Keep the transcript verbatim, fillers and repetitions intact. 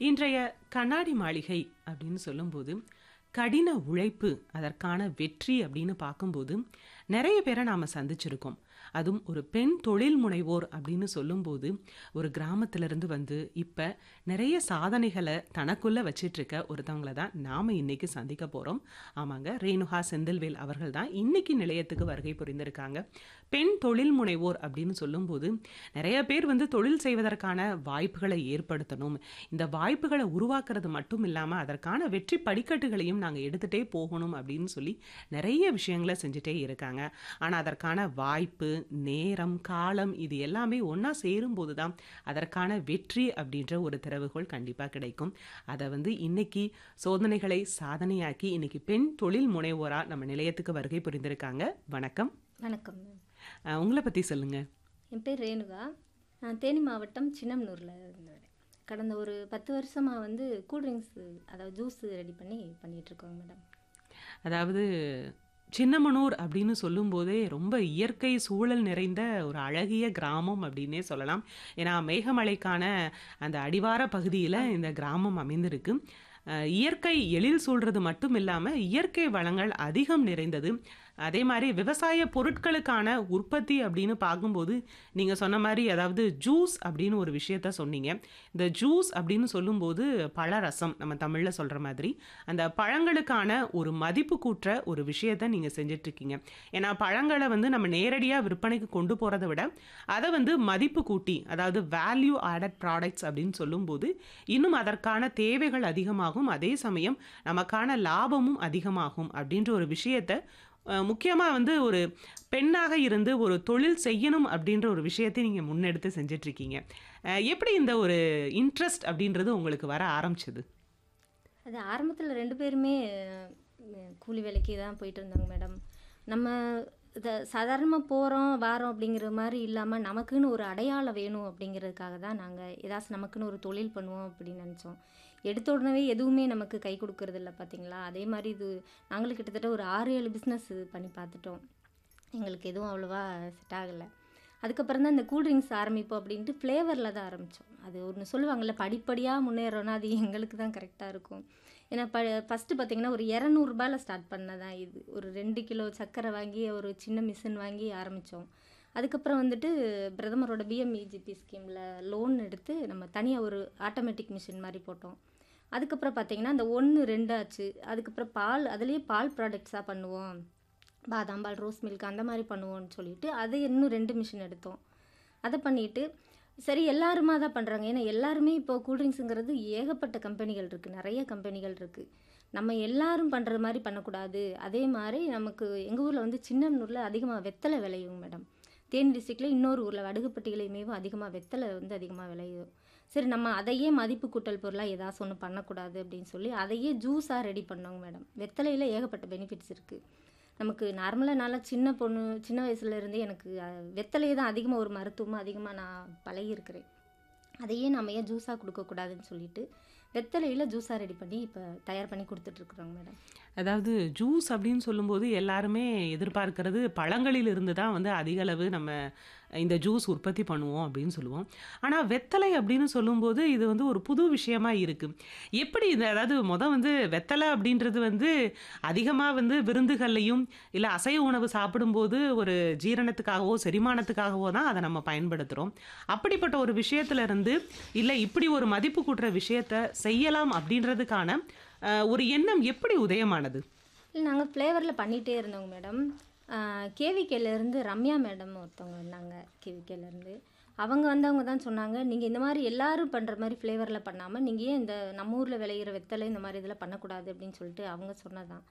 இன்றைய கண்ணாடி மாளிகை அப்படின்னு சொல்லும்போது, கடின உழைப்பு அதற்கான வெற்றி அப்படின்னு பார்க்கும்போது, நெறைய பேர நாம சந்திச்சிருக்கோம். அதுவும் ஒரு பெண் தொழில் முனைவோர் அப்படின்னு சொல்லும்போது, ஒரு கிராமத்திலிருந்து வந்து இப்ப நெறைய சாதனைகள தனக்குள்ள வச்சிட்டுருக்க ஒருத்தவங்கள தான் நாம இன்னைக்கு சந்திக்க போறோம். ஆமாங்க, ரேணுகா செந்தில்வேல் அவர்கள் தான் இன்னைக்கு நிலையத்துக்கு வருகை புரிந்திருக்காங்க. பெண் தொழில் முனைவோர் அப்படின்னு சொல்லும்போது, நெறைய பேர் வந்து தொழில் செய்வதற்கான வாய்ப்புகளை ஏற்படுத்தணும். இந்த வாய்ப்புகள உருவாக்குறது மட்டும் இல்லாம, அதற்கான வெற்றி படிக்கட்டுகளையும் நாங்க எடுத்துட்டே போகணும் அப்படின்னு சொல்லி நெறைய விஷயங்கள செஞ்சுட்டே இருக்காங்க. ஆனா, அதற்கான வாய்ப்பு, நேரம், காலம் இது எல்லாமே ஒண்ணா சேரும்போது தான் அதற்கான வெற்றி அப்படின்ற ஒரு திறவுகோல் கண்டிப்பா கிடைக்கும். அத வந்து இன்னைக்கு சோதனைகளை சாதனையாக்கி, இன்னைக்கு பெண் தொழில் முனைவோரா நம்ம நிலையத்துக்கு வருகை புரிந்திருக்காங்க. வணக்கம். வணக்கம் மேம். அ உங்கள பத்தி சொல்லுங்க. என் பேர் ரேணுகா. நான் தேனி மாவட்டம் சின்னமனூர்ல இருந்து வரேன். கடந்த ஒரு பத்து வருஷமா வந்து கூல் ட்ரிங்க்ஸ் அதாவது ஜூஸ் ரெடி பண்ணி பண்ணிட்டுருக்கோங்க மேடம். அதாவது சின்னமனூர் அப்படின்னு சொல்லும்போதே ரொம்ப இயற்கை சூழல் நிறைந்த ஒரு அழகிய கிராமம் அப்படின்னே சொல்லலாம். ஏன்னா, மேகமலைக்கான அந்த அடிவார பகுதியில ஆமா. இந்த கிராமம் அமைந்திருக்கு. அ இயற்கை எழில் சூழ்றது மட்டும் இல்லாம, இயற்கை வளங்கள் அதிகம் நிறைந்தது. அதே மாரி விவசாய பொருட்களுக்கான உற்பத்தி அப்படின்னு பார்க்கும்போது, நீங்க சொன்ன மாரி அதாவது ஜூஸ் அப்படின்னு ஒரு விஷயத்த சொன்னீங்க. இந்த ஜூஸ் அப்படின்னு சொல்லும்போது பழரசம் நம்ம தமிழ்ல சொல்ற மாதிரி, அந்த பழங்களுக்கான ஒரு மதிப்பு கூட்டுற ஒரு விஷயத்த நீங்க செஞ்சுட்ருக்கீங்க. ஏன்னா, பழங்கள வந்து நம்ம நேரடியா விற்பனைக்கு கொண்டு போறத விட, அத வந்து மதிப்பு கூட்டி, அதாவது வேல்யூ ஆடட் ப்ராடக்ட்ஸ் அப்படின்னு சொல்லும்போது, இன்னும் அதற்கான தேவைகள் அதிகமாகும். அதே சமயம் நமக்கான லாபமும் அதிகமாகும் அப்படின்ற ஒரு விஷயத்த அ முக்கியமா வந்து ஒரு பெண்ணாக இருந்து ஒரு தொழில் செய்யணும் அப்படின்ற ஒரு விஷயத்தை நீங்க முன்னெடுத்து செஞ்சுட்ருக்கீங்க. அ எப்படி இந்த ஒரு இன்ட்ரெஸ்ட் அப்படின்றது உங்களுக்கு வர ஆரம்பிச்சது? அது ஆரம்பத்துல ரெண்டு பேருமே அ கூலி வேலைக்கு தான் போயிட்டு இருந்தாங்க மேடம். நம்ம இத சாதாரணமா போறோம், வாரோம் அப்படிங்கிற மாரி இல்லாம, நமக்குன்னு ஒரு அடையாளம் வேணும் அப்படிங்கிறதுக்காக தான் நாங்க ஏதாச்சும் நமக்குன்னு ஒரு தொழில் பண்ணுவோம் அப்படின்னு நெனச்சோம். எடுத்த உடனவே எதுவுமே நமக்கு கை குடுக்கறதில்ல பார்த்தீங்களா? அதே மாரி இது நாங்களும் கிட்டத்தட்ட ஒரு ஆறு, ஏழு பிஸ்னஸ் பண்ணி பார்த்துட்டோம். எங்களுக்கு எதுவும் அவ்வளவா செட் ஆகல. அதுக்கப்புறம் தான் இந்த கூல் ட்ரிங்க்ஸ் ஆரம்பிப்போம் அப்படின்ட்டு ஃப்ளேவர்ல தான் ஆரம்பிச்சோம். அது ஒண்ணு சொல்லுவாங்கல்ல, படிப்படியா முன்னேறோம்னா, அது எங்களுக்கு தான் கரெக்ட்டா இருக்கும். ஏன்னா ப ஃபர்ஸ்ட்டு பார்த்தீங்கன்னா, ஒரு ரூ. இருநூறுல ஸ்டார்ட் பண்ணதான் இது. ஒரு ரெண்டு கிலோ சர்க்கரை வாங்கி, ஒரு சின்ன மிஷின் வாங்கி ஆரம்பிச்சோம். அதுக்கப்புறம் வந்துட்டு பிரதமரோட பிஎம்இஜிபி ஸ்கீம்ல லோன் எடுத்து, நம்ம தனியா ஒரு ஆட்டோமேட்டிக் மிஷின் மாரி போட்டோம். அதுக்கப்புறம் பார்த்தீங்கன்னா, அந்த ஒன்று, ரெண்டு ஆச்சு. அதுக்கப்புறம் பால் அதிலேயே பால் ப்ராடக்ட்ஸா பண்ணுவோம். பாதாம் பால், ரோஸ் மில்க் அந்த மாரி பண்ணுவோம்னு சொல்லிட்டு, அது இன்னும் ரெண்டு மிஷின் எடுத்தோம். அத பண்ணிட்டு, சரி எல்லாருமா தான் பண்றாங்க. ஏன்னா எல்லாருமே இப்போ கூல் ட்ரிங்க்ஸுங்கிறது ஏகப்பட்ட கம்பெனிகள் இருக்கு. நெறைய கம்பெனிகள் இருக்கு. நம்ம எல்லாரும் பண்ற மாரி பண்ணக்கூடாது. அதே மாரி நமக்கு எங்க ஊர்ல வந்து சின்னமனூர்ல அதிகமா வெத்தல விளையும் மேடம். தேனி டிஸ்ட்ரிக்ட்ல இன்னொரு ஊர்ல வடுகுப்பட்டிகளையுமேவும் அதிகமா வெத்தல வந்து அதிகமா விளையும். சரி நம்ம அதையே மதிப்பு கூட்டல் பொருளா ஏதாச்சும் ஒண்ணு பண்ணக்கூடாது அப்படின்னு சொல்லி, அதையே ஜூஸா ரெடி பண்ணோங்க மேடம். வெத்தலையில ஏகப்பட்ட பெனிஃபிட்ஸ் இருக்கு. நமக்கு நார்மலா நான்லாம் சின்ன பொண்ணு சின்ன வயசுல இருந்தே எனக்கு அ வெத்தலைய தான் அதிகமா ஒரு மருத்துவமா அதிகமா நான் பழகியிருக்கிறேன். அதையே நம்ம ஏன் ஜூஸா குடுக்கக்கூடாதுன்னு சொல்லிட்டு, வெத்தலையில ஜூஸா ரெடி பண்ணி இப்ப தயார் பண்ணி குடுத்துட்ருக்குறோங்க மேடம். அதாவது ஜூஸ் அப்படின்னு சொல்லும்போது எல்லாருமே எதிர்பார்க்கிறது பழங்களில் இருந்து தான் வந்து அதிக அளவு நம்ம இந்த ஜூஸ் உற்பத்தி பண்ணுவோம் அப்படின்னு சொல்லுவோம். ஆனா, வெத்தலை அப்படின்னு சொல்லும்போது இது வந்து ஒரு புது விஷயமா இருக்கு. எப்படி இது அதாவது மொத வந்து வெத்தல அப்படின்றது வந்து அதிகமா வந்து விருந்துகள்லயும், இல்ல அசைவ உணவு சாப்பிடும்போது ஒரு ஜீரணத்துக்காகவோ, செரிமானத்துக்காகவோ தான் அத நம்ம பயன்படுத்துறோம். அப்படிப்பட்ட ஒரு விஷயத்துல இருந்து, இல்ல இப்படி ஒரு மதிப்பு கூட்டுற விஷயத்த செய்யலாம் அப்படின்றதுக்கான அ ஒரு எண்ணம் எப்படி உதயமானது? இல்ல நாங்க ஃப்ளேவர்ல பண்ணிட்டே இருந்தோங்க மேடம். அ கேவிகேலேருந்து ரம்யா மேடம் ஒருத்தவங்க வந்தாங்க, கேவிகேலேருந்து. அவங்க வந்தவங்க தான் சொன்னாங்க, "நீங்க இந்த மாரி எல்லாரும் பண்ற மாரி ஃப்ளேவர்ல பண்ணாம, நீங்க ஏன் இந்த நம்ம ஊர்ல விளையிற வெத்தலை இந்த மாரி இதெல்லாம் பண்ணக்கூடாது?" அப்படின்னு சொல்லிட்டு அவங்க சொன்னது தான்.